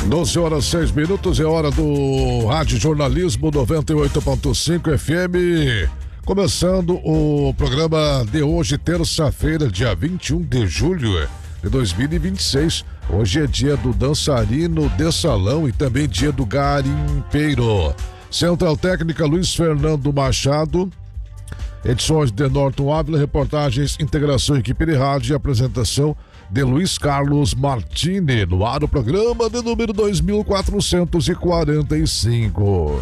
12 horas 6 minutos, é hora do Rádio Jornalismo 98.5 FM. Começando o programa de hoje, terça-feira, dia 21 de julho de 2026. Hoje é dia do dançarino de salão e também dia do garimpeiro. Central Técnica Luiz Fernando Machado. Edições de Norton Ávila, reportagens, integração, equipe de rádio e apresentação de Luiz Carlos Martini. No ar o programa de número 2445.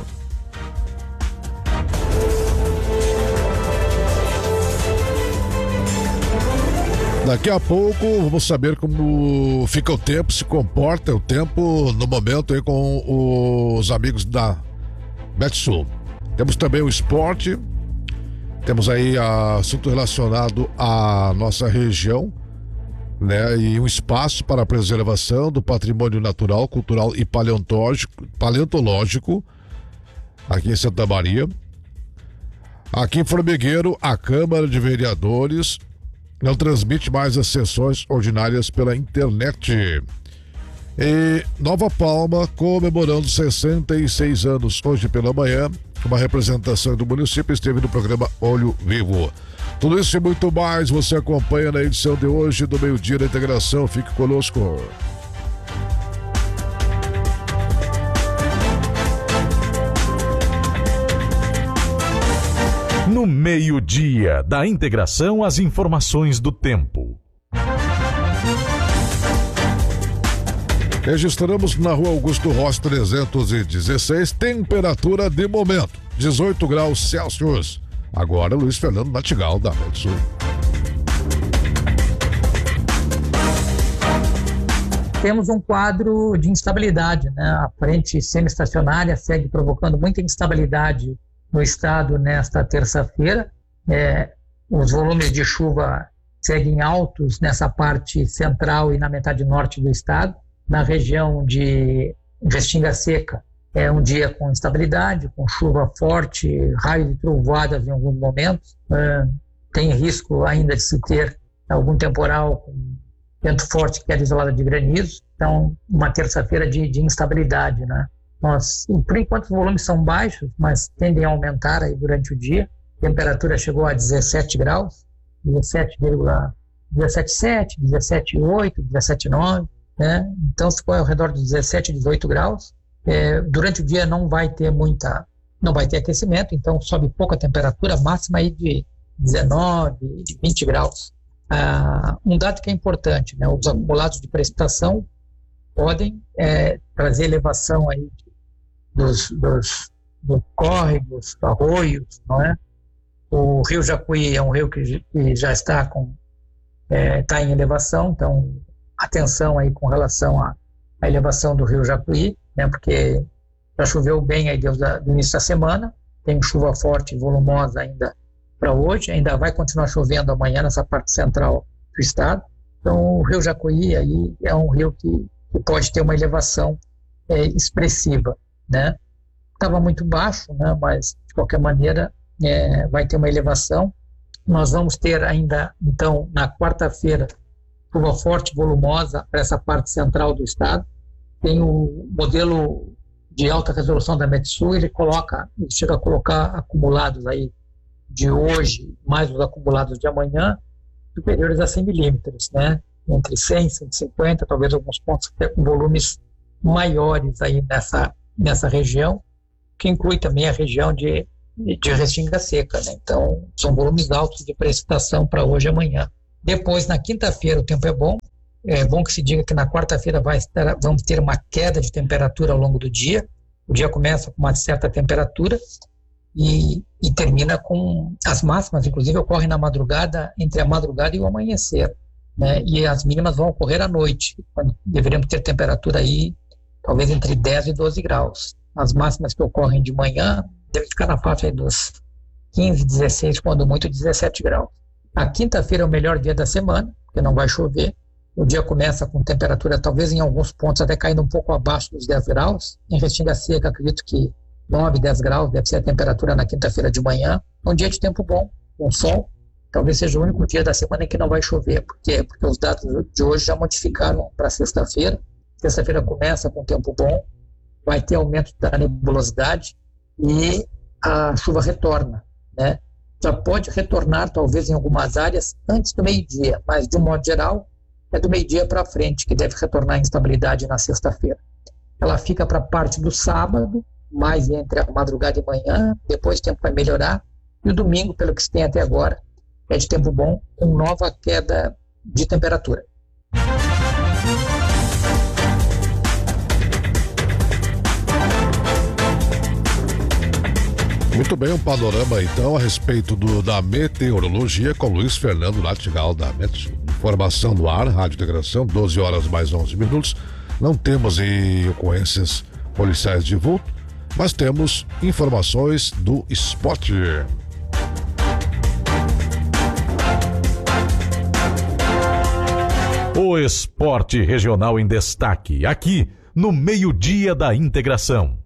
Daqui a pouco vamos saber como fica o tempo, se comporta o tempo no momento aí com os amigos da Betsul. Temos também o esporte, temos aí assunto relacionado à nossa região, né, e um espaço para a preservação do patrimônio natural, cultural e paleontológico aqui em Santa Maria. Aqui em Formigueiro, a Câmara de Vereadores não transmite mais as sessões ordinárias pela internet. E Nova Palma comemorando 66 anos. Hoje pela manhã, uma representação do município esteve no programa Olho Vivo. Tudo isso e muito mais você acompanha na edição de hoje do Meio-Dia da Integração. Fique conosco. No Meio-Dia da Integração, as informações do tempo. Registramos na Rua Augusto Rossi 316, temperatura de momento 18 graus Celsius. Agora Luiz Fernando Natigal, da Betsul. Temos um quadro de instabilidade, né? A frente semi-estacionária segue provocando muita instabilidade no estado nesta terça-feira. Os volumes de chuva seguem altos nessa parte central e na metade norte do estado. Na região de Restinga Seca, é um dia com instabilidade, com chuva forte, raios de trovoadas em alguns momentos. Tem risco ainda de se ter algum temporal com vento forte, queda isolada de granizo. Então, uma terça-feira de instabilidade, né? Por enquanto, os volumes são baixos, mas tendem a aumentar aí durante o dia. A temperatura chegou a 17 graus, 17,7, 17,8, 17,9, né? Então, se for ao redor de 17, 18 graus, durante o dia não vai ter aquecimento, então sobe pouca temperatura, máxima aí de 19, 20 graus. Um dado que é importante, né? Os acumulados de precipitação podem trazer elevação aí dos córregos, arroios, não é? O Rio Jacuí é um rio que já está em elevação, então atenção aí com relação à elevação do Rio Jacuí, né? Porque já choveu bem aí desde o início da semana, tem chuva forte e volumosa ainda para hoje, ainda vai continuar chovendo amanhã nessa parte central do estado. Então o Rio Jacuí aí é um rio que pode ter uma elevação expressiva, né? Estava muito baixo, né? Mas de qualquer maneira vai ter uma elevação. Nós vamos ter ainda, então, na quarta-feira, chuva forte e volumosa para essa parte central do estado. Tem o modelo de alta resolução da Metsul, ele chega a colocar acumulados aí de hoje, mais os acumulados de amanhã, superiores a 100 milímetros, né? Entre 100 e 150, talvez alguns pontos com volumes maiores aí nessa região, que inclui também a região de Restinga Seca, né? Então, são volumes altos de precipitação para hoje e amanhã. Depois, na quinta-feira, o tempo é bom. É bom que se diga que na quarta-feira vamos ter uma queda de temperatura ao longo do dia. O dia começa com uma certa temperatura e termina com as máximas, inclusive ocorrem na madrugada, entre a madrugada e o amanhecer, né? E as mínimas vão ocorrer à noite, quando deveríamos ter temperatura aí talvez entre 10 e 12 graus. As máximas que ocorrem de manhã devem ficar na faixa aí dos 15, 16, quando muito 17 graus. A quinta-feira é o melhor dia da semana, porque não vai chover. O dia começa com temperatura, talvez em alguns pontos até caindo um pouco abaixo dos 10 graus. Em Restinga Seca, acredito que 9, 10 graus deve ser a temperatura na quinta-feira de manhã. Um dia de tempo bom, com sol. Talvez seja o único dia da semana em que não vai chover. Por quê? Porque os dados de hoje já modificaram para sexta-feira. Terça-feira começa com tempo bom, vai ter aumento da nebulosidade e a chuva retorna, né? Já pode retornar, talvez, em algumas áreas antes do meio-dia, mas, de um modo geral, é do meio-dia para frente que deve retornar a instabilidade na sexta-feira. Ela fica para a parte do sábado, mais entre a madrugada e manhã, depois o tempo vai melhorar, e o domingo, pelo que se tem até agora, é de tempo bom, com nova queda de temperatura. Muito bem, um panorama então a respeito da meteorologia com Luiz Fernando Natigal da Meteo. Informação no ar, Rádio Integração, 12 horas mais 11 minutos. Não temos ocorrências policiais de vulto, mas temos informações do esporte. O esporte regional em destaque, aqui no Meio-Dia da Integração.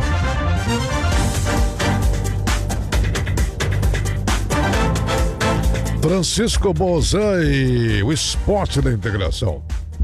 Francisco Bozan e o esporte da integração.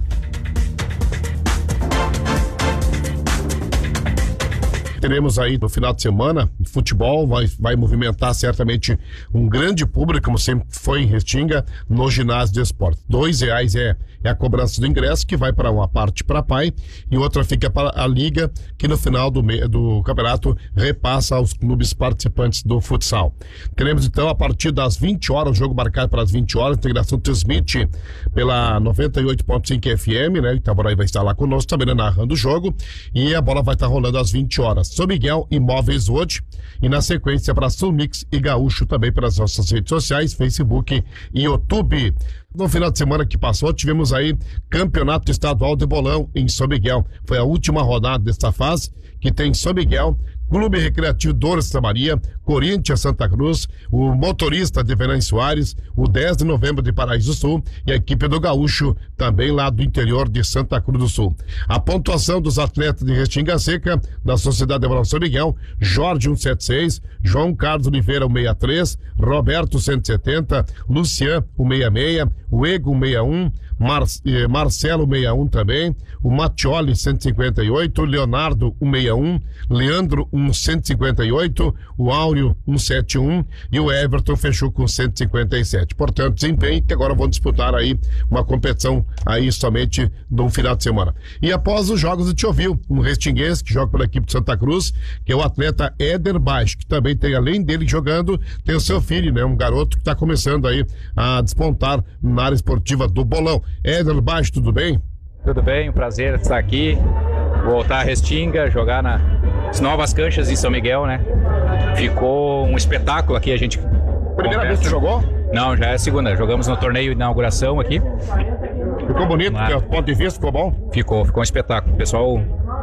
Teremos aí no final de semana, futebol vai movimentar certamente um grande público, como sempre foi em Restinga, no ginásio de esporte. R$2 é a cobrança do ingresso, que vai para uma parte para pai e outra fica para a liga, que no final do campeonato repassa aos clubes participantes do futsal. Teremos então a partir das 20 horas, o jogo marcado para as 20 horas, a integração transmite pela 98.5 FM, né? Itaboraí vai estar lá conosco também narrando o jogo e a bola vai estar rolando às 20 horas. São Miguel Imóveis hoje e na sequência para Sulmix e Gaúcho também pelas nossas redes sociais, Facebook e YouTube. No final de semana que passou, tivemos aí Campeonato Estadual de Bolão em São Miguel. Foi a última rodada desta fase, que tem São Miguel, Clube Recreativo Dores Santa Maria, Corinthians Santa Cruz, o Motorista de Venâncio Soares, o 10 de novembro de Paraíso do Sul e a equipe do Gaúcho, também lá do interior de Santa Cruz do Sul. A pontuação dos atletas de Restinga Seca, da Sociedade de Bolão São Miguel: Jorge 176, João Carlos Oliveira 163, Roberto 170, Lucian 166, o Ego 161, Marcelo 161 também, o Mattioli 158, o Leonardo 161, Leandro 158, o Áureo 171 e o Everton fechou com 157. Portanto, desempenho que agora vão disputar aí uma competição aí somente no final de semana. E após os jogos de Tiovil, um restinguense que joga pela equipe de Santa Cruz, que é o atleta Éder Baixo, que também tem, além dele jogando, tem o seu filho, né? Um garoto que está começando aí a despontar na área esportiva do bolão. Éder Baixo, tudo bem? Tudo bem, um prazer estar aqui, voltar a Restinga, jogar nas novas canchas em São Miguel, né? Ficou um espetáculo aqui, a gente... Primeira vez que jogou? Não, já é a segunda, jogamos no torneio de inauguração aqui. Ficou bonito, do ponto de vista, ficou bom? Ficou um espetáculo, o pessoal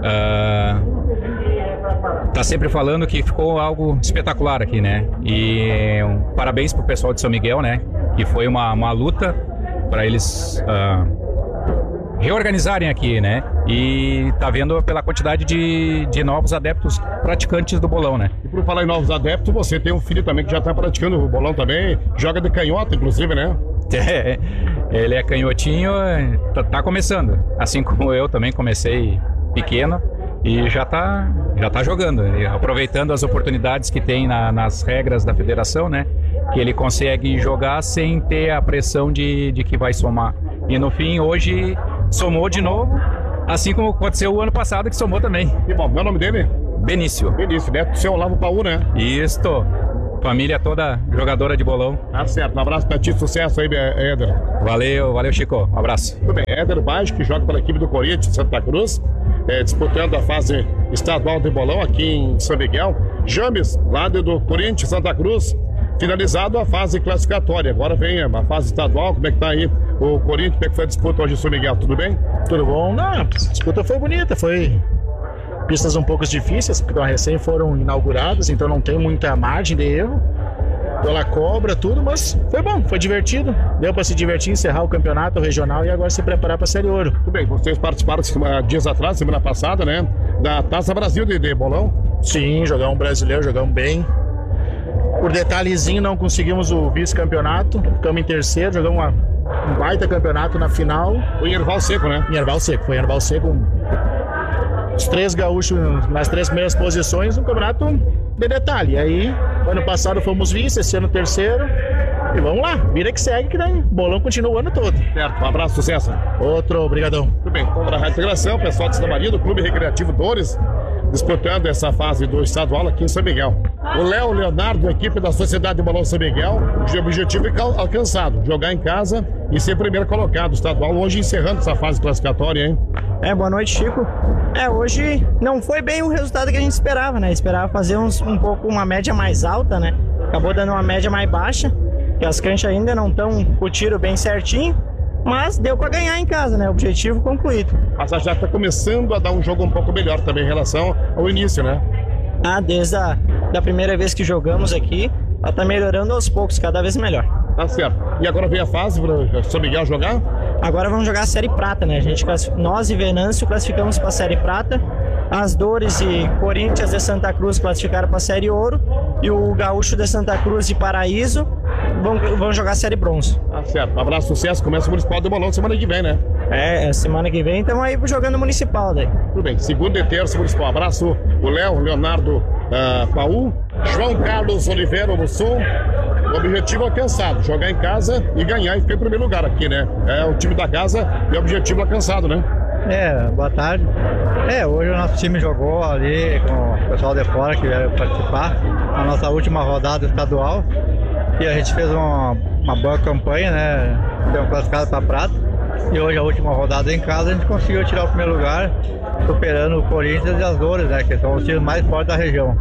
tá sempre falando que ficou algo espetacular aqui, né? E parabéns pro pessoal de São Miguel, né? Que foi uma luta para eles reorganizarem aqui, né? E tá vendo pela quantidade de novos adeptos praticantes do bolão, né? E por falar em novos adeptos, você tem um filho também que já tá praticando o bolão também, joga de canhota, inclusive, né? Ele é canhotinho, tá começando. Assim como eu também comecei pequeno e já tá jogando, aproveitando as oportunidades que tem nas regras da federação, né? Que ele consegue jogar sem ter a pressão de que vai somar. E no fim, hoje, somou de novo, assim como aconteceu o ano passado, que somou também. E bom, meu nome dele? Benício. Benício, neto do seu Olavo Paú, né? Isto. Família toda jogadora de bolão. Tá certo, um abraço pra ti, sucesso aí, Éder. Valeu, Chico, um abraço. Tudo bem, Éder Baixo, que joga pela equipe do Corinthians de Santa Cruz, disputando a fase estadual de bolão aqui em São Miguel. James, lá do Corinthians Santa Cruz, finalizado a fase classificatória. Agora vem a fase estadual. Como é que tá aí o Corinthians? Como é que foi a disputa hoje em São Miguel? Tudo bem? Tudo bom. Não, a disputa foi bonita, foi pistas um pouco difíceis, porque recém foram inauguradas, então não tem muita margem de erro. Pela cobra, tudo, mas foi bom, foi divertido. Deu para se divertir, encerrar o campeonato regional e agora se preparar para a Série Ouro. Tudo bem, vocês participaram dias atrás, semana passada, né? Da Taça Brasil de bolão? Sim, jogamos brasileiro, jogamos bem. Por detalhezinho, não conseguimos o vice-campeonato, ficamos em terceiro, jogamos um baita campeonato na final. Foi em Erval Seco, né? Em Erval Seco, foi em Erval Seco. Os 3 gaúchos nas 3 primeiras posições, um campeonato de detalhe. E aí, ano passado fomos vice, esse ano terceiro. E vamos lá, vira que segue, que daí o bolão continua o ano todo. Certo, um abraço, sucesso. Outro, obrigadão. Tudo bem, contra a Rádio Integração, pessoal de Santa Maria, do Clube Recreativo Dores, disputando essa fase do estadual aqui em São Miguel. O Léo Leonardo, equipe da Sociedade de Bolão São Miguel, o objetivo é alcançado, jogar em casa e ser primeiro colocado estadual, hoje encerrando essa fase classificatória, hein? Boa noite, Chico. Hoje não foi bem o resultado que a gente esperava, né? Esperava fazer uma média mais alta, né? Acabou dando uma média mais baixa, que as canchas ainda não estão com o tiro bem certinho, mas deu para ganhar em casa, né? Objetivo concluído. Mas já está começando a dar um jogo um pouco melhor também em relação ao início, né? Desde da primeira vez que jogamos aqui, ela tá melhorando aos poucos, cada vez melhor. Tá certo. E agora vem a fase para São Miguel jogar? Agora vamos jogar a Série Prata, né? Nós e Venâncio classificamos para a Série Prata. As Dores e Corinthians de Santa Cruz classificaram para a Série Ouro. E o Gaúcho de Santa Cruz e Paraíso vão jogar a Série Bronze. Tá certo. Um abraço, sucesso. Começa o Municipal de Bolão semana que vem, né? Semana que vem estamos aí jogando Municipal daí. Tudo bem. Segunda e terça, Municipal. Abraço. O Léo, Leonardo Paul, João Carlos Oliveira, Mussum. O objetivo alcançado, jogar em casa e ganhar e ficar em primeiro lugar aqui, né? É o time da casa e o objetivo alcançado, né? Boa tarde. Hoje o nosso time jogou ali com o pessoal de fora que vieram participar, a nossa última rodada estadual, e a gente fez uma boa campanha, né? Deu classificado para prata, e hoje a última rodada em casa a gente conseguiu tirar o primeiro lugar, superando o Corinthians e as Dores, né? Que são os times mais fortes da região.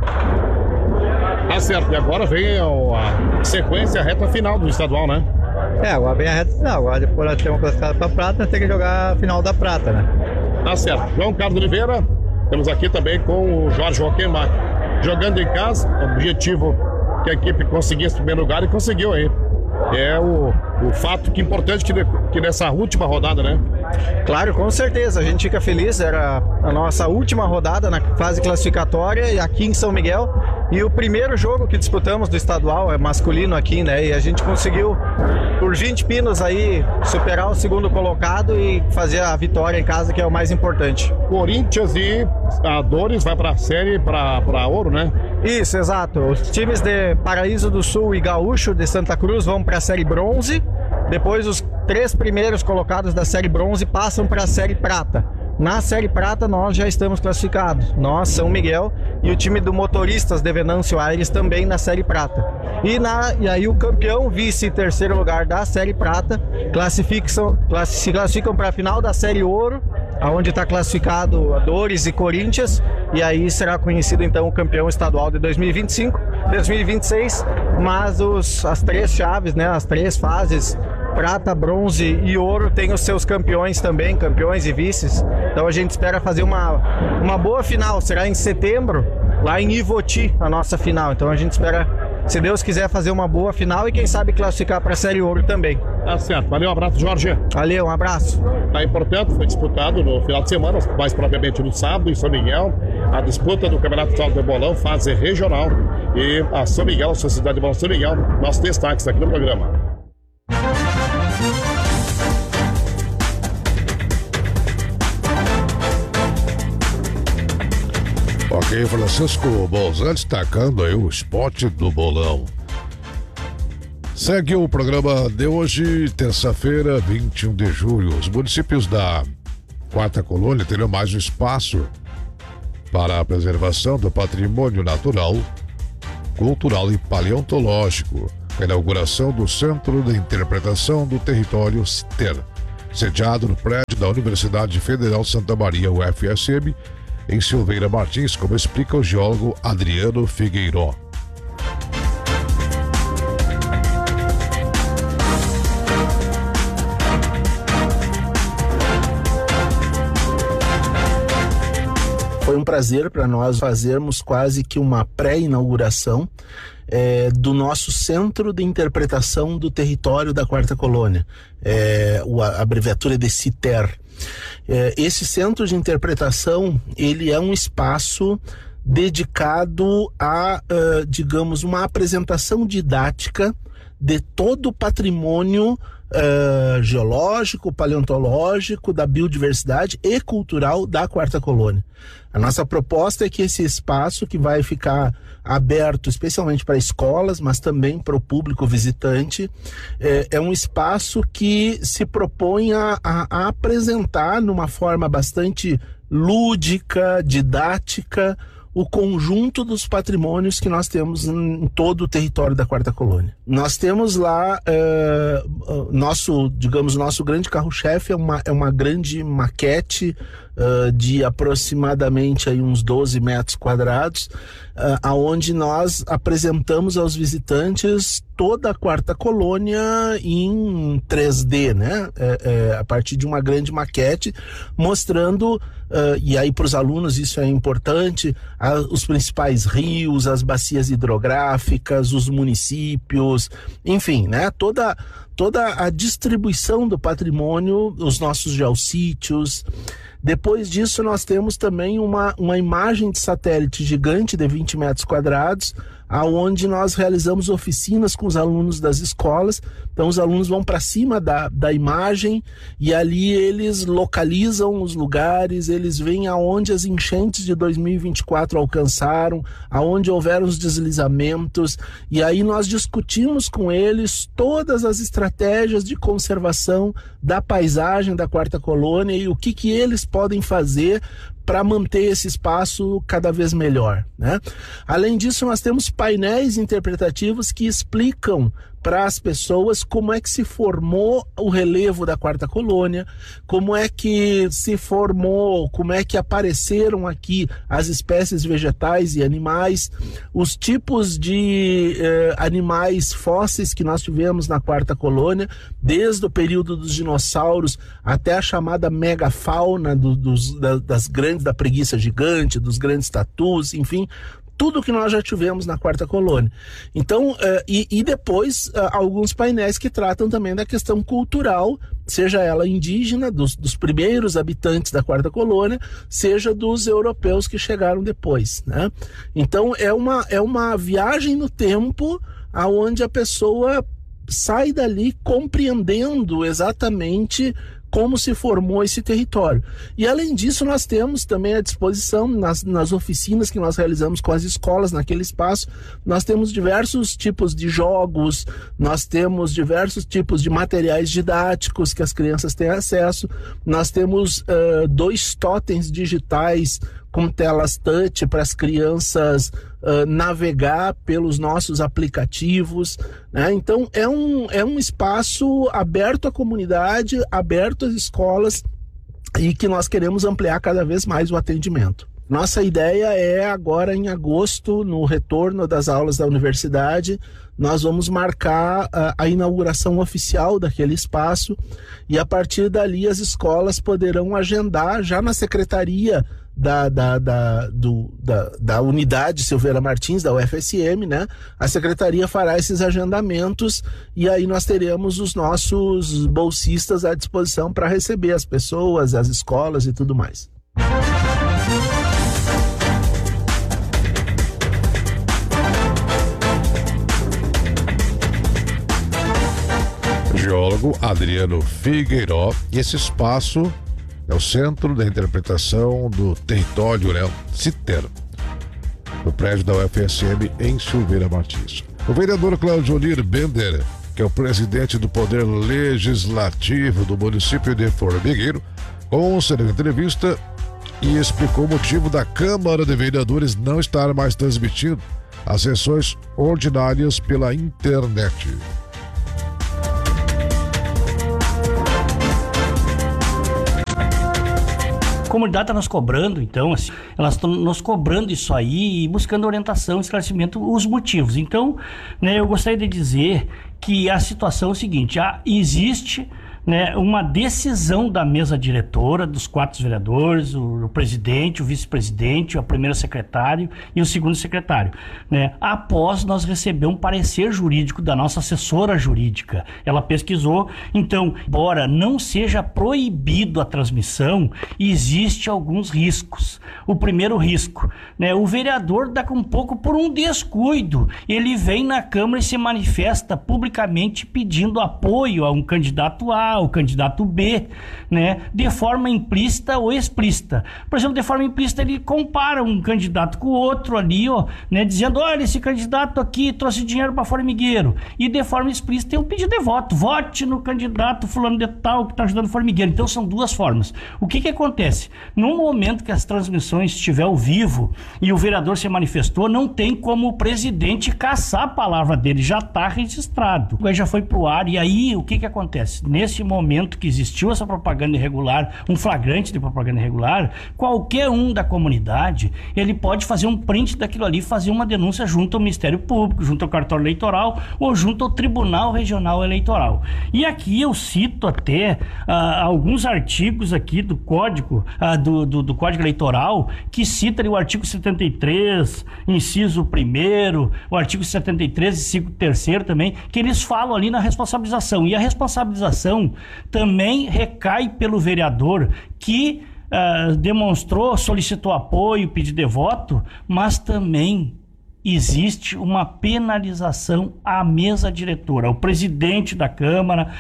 Tá certo, e agora vem a sequência, a reta final do estadual, né? Agora vem a reta final, agora depois nós temos classificado para prata, nós temos que jogar a final da prata, né? Tá certo, João Carlos Oliveira, temos aqui também com o Jorge Joaquim, jogando em casa, objetivo que a equipe conseguisse o primeiro lugar e conseguiu aí. É o fato que é importante que nessa última rodada, né? Claro, com certeza, a gente fica feliz, era a nossa última rodada na fase classificatória aqui em São Miguel, e o primeiro jogo que disputamos do estadual é masculino aqui, né? E a gente conseguiu, por 20 pinos aí, superar o segundo colocado e fazer a vitória em casa, que é o mais importante. Corinthians e a Dores vai para a série para ouro, né? Isso, exato. Os times de Paraíso do Sul e Gaúcho de Santa Cruz vão para a série bronze. Depois os 3 primeiros colocados da série bronze passam para a série prata. Na série prata nós já estamos classificados. Nós, São Miguel, e o time do Motoristas de Venâncio Aires também na série prata. E aí o campeão, vice e terceiro lugar da série prata se classificam para a final da série ouro, onde está classificado a Dores e Corinthians, e aí será conhecido então o campeão estadual de 2025, 2026, mas as 3 chaves, né, as 3 fases, prata, bronze e ouro, tem os seus campeões também, campeões e vices. Então a gente espera fazer uma boa final, será em setembro, lá em Ivoti, a nossa final. Então a gente espera, se Deus quiser, fazer uma boa final e quem sabe classificar para a série ouro também. Tá certo, valeu, um abraço, Jorge. Valeu, um abraço. Tá, portanto, foi disputado no final de semana, mais propriamente no sábado, em São Miguel, a disputa do Campeonato Estadual de Bolão, fase regional, e a São Miguel, a Sociedade de Bolão São Miguel, nossos destaques aqui no programa. Ok, Francisco Bolzan destacando aí o esporte do bolão. Segue o programa de hoje, terça-feira, 21 de julho. Os municípios da Quarta Colônia terão mais espaço para a preservação do patrimônio natural, cultural e paleontológico, com a inauguração do Centro de Interpretação do Território CITER, sediado no prédio da Universidade Federal Santa Maria, UFSM, em Silveira Martins, como explica o geólogo Adriano Figueiró. Foi um prazer para nós fazermos quase que uma pré-inauguração do nosso Centro de Interpretação do Território da Quarta Colônia, a abreviatura é de CITER. Esse centro de interpretação, ele é um espaço dedicado a, digamos, uma apresentação didática de todo o patrimônio geológico, paleontológico, da biodiversidade e cultural da Quarta Colônia. A nossa proposta é que esse espaço, que vai ficar aberto especialmente para escolas, mas também para o público visitante, é um espaço que se propõe a apresentar numa forma bastante lúdica, didática, o conjunto dos patrimônios que nós temos em todo o território da Quarta Colônia. Nós temos lá, nosso grande carro-chefe é uma grande maquete de aproximadamente aí uns 12 metros quadrados, aonde nós apresentamos aos visitantes toda a Quarta Colônia em 3D, né? A partir de uma grande maquete, mostrando, e aí para os alunos isso é importante, os principais rios, as bacias hidrográficas, os municípios, enfim, né? Toda a distribuição do patrimônio, os nossos geossítios. Depois disso, nós temos também uma imagem de satélite gigante de 20 metros quadrados, aonde nós realizamos oficinas com os alunos das escolas. Então os alunos vão para cima da imagem e ali eles localizam os lugares, eles veem aonde as enchentes de 2024 alcançaram, aonde houveram os deslizamentos, e aí nós discutimos com eles todas as estratégias de conservação da paisagem da Quarta Colônia e o que eles podem fazer para manter esse espaço cada vez melhor, né? Além disso, nós temos painéis interpretativos que explicam para as pessoas como é que se formou o relevo da Quarta Colônia, como é que se formou, como é que apareceram aqui as espécies vegetais e animais, os tipos de animais fósseis que nós tivemos na Quarta Colônia, desde o período dos dinossauros até a chamada megafauna da preguiça gigante, dos grandes tatus, enfim, tudo que nós já tivemos na Quarta Colônia. Então, e depois alguns painéis que tratam também da questão cultural, seja ela indígena, dos primeiros habitantes da Quarta Colônia, seja dos europeus que chegaram depois, né? Então, é uma viagem no tempo aonde a pessoa sai dali compreendendo exatamente como se formou esse território. E além disso, nós temos também à disposição, nas oficinas que nós realizamos com as escolas naquele espaço, nós temos diversos tipos de jogos, nós temos diversos tipos de materiais didáticos que as crianças têm acesso, nós temos 2 totens digitais com telas touch para as crianças navegar pelos nossos aplicativos, né? Então é um espaço aberto à comunidade, aberto às escolas, e que nós queremos ampliar cada vez mais o atendimento. Nossa ideia é agora em agosto, no retorno das aulas da universidade, nós vamos marcar a inauguração oficial daquele espaço, e a partir dali as escolas poderão agendar já na secretaria da unidade Silveira Martins, da UFSM, né? A secretaria fará esses agendamentos e aí nós teremos os nossos bolsistas à disposição para receber as pessoas, as escolas e tudo mais. Geólogo Adriano Figueiró, e esse espaço é o Centro da Interpretação do Território, né? CITER, no prédio da UFSM em Silveira Martins. O vereador Claudio Onir Bender, que é o presidente do Poder Legislativo do município de Formigueiro, concedeu entrevista e explicou o motivo da Câmara de Vereadores não estar mais transmitindo as sessões ordinárias pela internet. A comunidade está nos cobrando, então, assim, elas estão nos cobrando isso aí e buscando orientação, esclarecimento, os motivos. Então, né, eu gostaria de dizer que a situação é o seguinte: existe, né, uma decisão da mesa diretora, dos 4 vereadores, o presidente, o vice-presidente, o primeiro secretário e o segundo secretário, né, após nós receber um parecer jurídico da nossa assessora jurídica. Ela pesquisou, então, embora não seja proibido a transmissão, existe alguns riscos. O primeiro risco, né, o vereador dá um pouco por um descuido, ele vem na Câmara e se manifesta publicamente pedindo apoio a um candidato A, ou candidato B, né, de forma implícita ou explícita. Por exemplo, de forma implícita ele compara um candidato com o outro ali, ó, né, dizendo, olha, esse candidato aqui trouxe dinheiro para formigueiro. E de forma explícita tem um pedido de voto, vote no candidato fulano de tal que está ajudando o formigueiro. Então são duas formas. O que acontece? No momento que as transmissões estiver ao vivo e o vereador se manifestou, não tem como o presidente caçar a palavra dele, já está registrado. Aí já foi pro ar, e aí o que acontece? Nesse momento que existiu essa propaganda irregular, um flagrante de propaganda irregular, qualquer um da comunidade, ele pode fazer um print daquilo ali, fazer uma denúncia junto ao Ministério Público, junto ao cartório eleitoral ou junto ao Tribunal Regional Eleitoral. E aqui eu cito até alguns artigos aqui do Código, do Código Eleitoral, que cita ali o artigo 73, inciso 1º, o artigo 73, inciso 3º também, que eles falam ali na responsabilização. E a responsabilização também recai pelo vereador que demonstrou, solicitou apoio, pedido de voto, mas também existe uma penalização à mesa diretora, ao presidente da Câmara,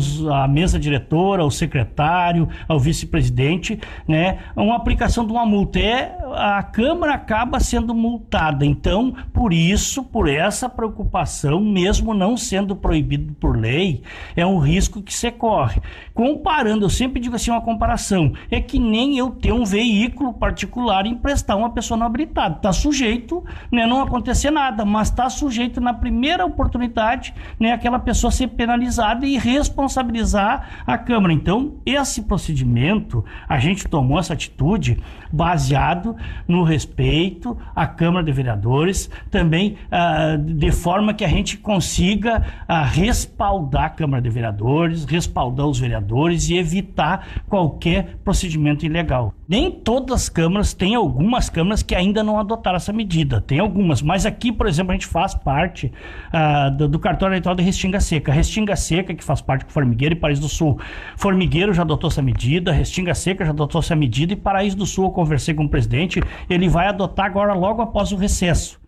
à mesa diretora, ao secretário, ao vice-presidente, né? Uma aplicação de uma multa. A Câmara acaba sendo multada. Então, por isso, por essa preocupação, mesmo não sendo proibido por lei, é um risco que se corre. Comparando, eu sempre digo assim, uma comparação, é que nem eu ter um veículo particular e emprestar uma pessoa não habilitada. Está sujeito, né, não acontecer nada, mas está sujeito na primeira oportunidade, né, aquela pessoa ser penalizada e responsabilizar a Câmara. Então, esse procedimento, a gente tomou essa atitude baseado no respeito à Câmara de Vereadores, também de forma que a gente consiga respaldar a Câmara de Vereadores, respaldar os vereadores e evitar qualquer procedimento ilegal. Nem todas as câmaras, tem algumas câmaras que ainda não adotaram essa medida, tem algumas, mas aqui, por exemplo, a gente faz parte do cartório eleitoral de Restinga Seca. Restinga Seca, que faz parte do Formigueiro e Paraíso do Sul. Formigueiro já adotou essa medida, Restinga Seca já adotou essa medida e Paraíso do Sul, eu conversei com o presidente, ele vai adotar agora logo após o recesso.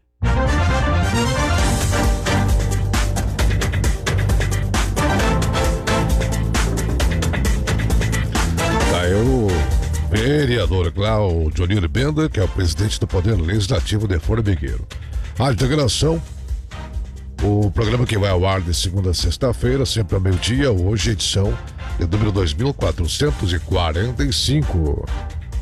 O vereador Cláudio Johnny Bender, que é o presidente do Poder Legislativo de Formigueiro. A integração, o programa que vai ao ar de segunda a sexta-feira, sempre ao meio-dia, hoje edição de número 2445.